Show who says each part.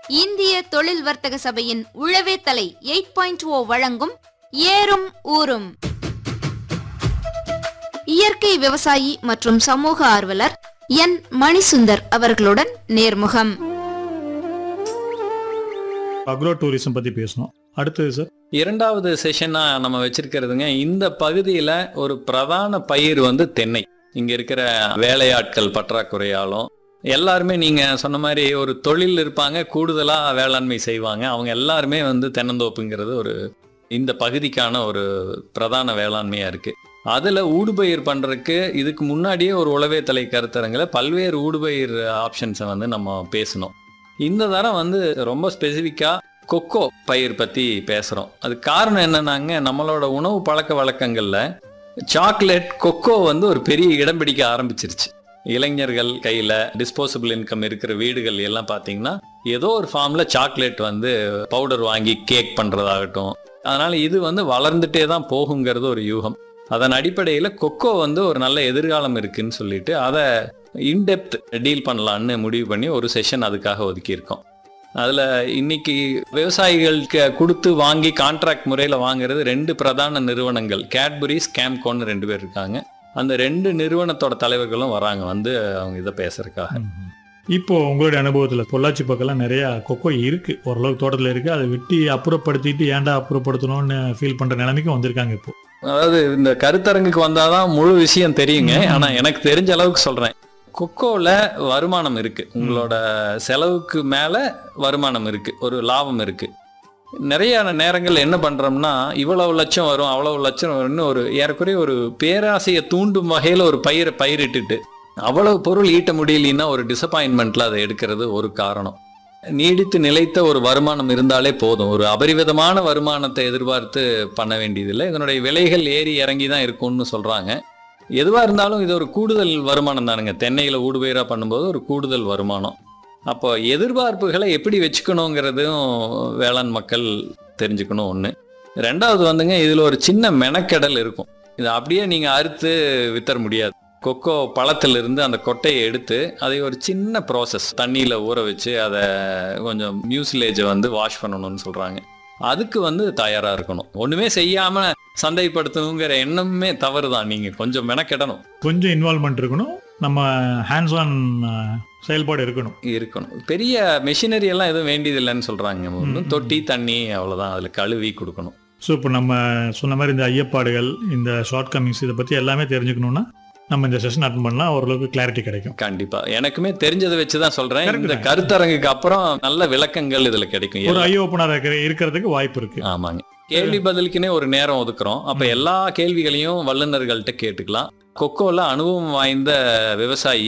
Speaker 1: இந்திய தொழில் வர்த்தக சபையின் உழவே தலை 8.0 வழங்கும் ஏறும் ஊரும். இயற்கை விவசாயி மற்றும் சமூக ஆர்வலர் என் மணிசுந்தர் அவர்களுடன் நேர்முகம்.
Speaker 2: அக்ரோ டூரிசம் பத்தி பேசணும். அடுத்தது சார்,
Speaker 3: இரண்டாவது செஷனா நம்ம வச்சிருக்கிறதுங்க, இந்த பகுதியில ஒரு பிரதான பயிர் தென்னை. இங்க இருக்கிற வேலையாட்கள் பற்றாக்குறையாலும் எல்லாருமே நீங்க சொன்ன மாதிரி ஒரு தொழில் இருப்பாங்க, கூடுதலா வேளாண்மை செய்வாங்க. அவங்க எல்லாருமே தென்னந்தோப்புங்கிறது ஒரு இந்த பகுதிக்கான ஒரு பிரதான வேளாண்மையா இருக்கு. அதுல ஊடுபயிர் பண்றதுக்கு இதுக்கு முன்னாடியே ஒரு உழவே தலை கருத்தரங்குல பல்வேறு ஊடுபயிர் ஆப்ஷன்ஸை நம்ம பேசணும். இந்த தரம் ரொம்ப ஸ்பெசிஃபிக்கா கொக்கோ பயிர் பத்தி பேசுறோம். அது காரணம் என்னன்னாங்க, நம்மளோட உணவு பழக்க வழக்கங்கள்ல சாக்லேட் கொக்கோ ஒரு பெரிய இடம் பிடிக்க ஆரம்பிச்சிருச்சு. இளைஞர்கள் கையில டிஸ்போசபிள் இன்கம் இருக்கிற வீடுகள் எல்லாம் பாத்தீங்கன்னா ஏதோ ஒரு ஃபார்ம்ல சாக்லேட் பவுடர் வாங்கி கேக் பண்றதாகட்டும். அதனால இது வளர்ந்துட்டே தான் போகுங்கிறது ஒரு யூகம். அதன் அடிப்படையில் கொக்கோ ஒரு நல்ல எதிர்காலம் இருக்குன்னு சொல்லிட்டு அதை இன்டெப்த் டீல் பண்ணலான்னு முடிவு பண்ணி ஒரு செஷன் அதுக்காக ஒதுக்கியிருக்கோம். அதில் இன்னைக்கு விவசாயிகளுக்கு கொடுத்து வாங்கி கான்ட்ராக்ட் முறையில் வாங்குறது 2 பிரதான நிறுவனங்கள், கேட்பரிஸ், கேம்கோன்னு 2 பேர் இருக்காங்க. அந்த 2 நிறுவனத்தோட தலைவர்களும் வராங்க அவங்க இதை பேசுறதுக்காக.
Speaker 2: இப்போ உங்களுடைய அனுபவத்தில் பொள்ளாச்சி பக்கம்லாம் நிறைய கொக்கோ இருக்கு, ஓரளவுக்கு தோட்டத்தில் இருக்கு. அதை வெட்டி அப்புறப்படுத்திட்டு ஏன்டா அப்புறப்படுத்தணும்னு ஃபீல் பண்ற நிலைமைக்கு வந்திருக்காங்க. இப்போ
Speaker 3: அதாவது இந்த கருத்தரங்குக்கு வந்தாதான் முழு விஷயம் தெரியுங்க. ஆனா எனக்கு தெரிஞ்ச அளவுக்கு சொல்றேன், கொக்கோல வருமானம் இருக்கு. உங்களோட செலவுக்கு மேல வருமானம் இருக்கு, ஒரு லாபம் இருக்கு. நிறைய நேரங்கள் என்ன பண்றோம்னா, இவ்வளவு லட்சம் வரும் அவ்வளவு லட்சம் வரும்னு ஒரு ஏறக்குறைய ஒரு பேராசையை தூண்டும் வகையில ஒரு பயிரிட்டுட்டு அவ்வளவு பொருள் ஈட்ட முடியலன்னா ஒரு டிசப்பாயின்மெண்ட்ல அதை எடுக்கிறது ஒரு காரணம். நீடித்து நிலைத்த ஒரு வருமானம் இருந்தாலே போதும். ஒரு அபரிவிதமான வருமானத்தை எதிர்பார்த்து பண்ண வேண்டியதில்லை. இதனுடைய விலைகள் ஏறி இறங்கி தான் இருக்கும்னு சொல்றாங்க. எதுவாக இருந்தாலும் இது ஒரு கூடுதல் வருமானம் தானுங்க. தென்னையில் ஊடுபயிராக பண்ணும்போது ஒரு கூடுதல் வருமானம். அப்போ எதிர்பார்ப்புகளை எப்படி வச்சுக்கணுங்கிறதும் வேளாண் மக்கள் தெரிஞ்சுக்கணும். ஒன்று. ரெண்டாவது இதில் ஒரு சின்ன மெனக்கெடல் இருக்கும். இதை அப்படியே நீங்கள் அறுத்து வித்தர முடியாது. கொக்கோ பழத்திலிருந்து அந்த கொட்டையை எடுத்து அதை ஒரு சின்ன ப்ராசஸ் தண்ணியில் ஊற வச்சு அதை கொஞ்சம் மியூசிலேஜை வாஷ் பண்ணணும்னு சொல்கிறாங்க. அதுக்கு தயாராக இருக்கணும். ஒன்றுமே செய்யாமல் சந்தைப்படுத்தணுங்கிற எண்ணமே தவறு தான். நீங்கள் கொஞ்சம் மெனக்கெடணும்,
Speaker 2: கொஞ்சம் இன்வால்மெண்ட் இருக்கணும், நம்ம ஹேண்ட்ஸ் ஆன் செயல்பாடு இருக்கணும்.
Speaker 3: பெரிய மெஷினரி எல்லாம் எதுவும் வேண்டியதில்லைன்னு சொல்கிறாங்க. தொட்டி தண்ணி அவ்வளோதான், அதில் கழுவி கொடுக்கணும்.
Speaker 2: ஸோ இப்போ நம்ம சொன்ன மாதிரி இந்த ஐயப்பாடுகள், இந்த ஷார்ட் கமிங்ஸ், இதை பற்றி எல்லாமே தெரிஞ்சுக்கணும்னா நம்ம இந்த செஷன் அட்டெண்ட் பண்ணலாம், ஓரளவுக்கு கிளாரிட்டி கிடைக்கும்.
Speaker 3: கண்டிப்பா. எனக்குமே தெரிஞ்சதை வச்சுதான் சொல்றேன். இந்த கருத்தரங்குக்கு அப்புறம் நல்ல விளக்கங்கள் இதுல கிடைக்கும்.
Speaker 2: ஒரு ஐ ஓப்பனர் இருக்கிறதுக்கு வாய்ப்பு இருக்கு.
Speaker 3: ஆமாங்க. கேள்வி பதிலுக்குன்னே ஒரு நேரம் ஒதுக்குறோம். அப்ப எல்லா கேள்விகளையும் வல்லுநர்கள்ட்ட கேட்டுக்கலாம். கொக்கோல அனுபவம் வாய்ந்த விவசாயி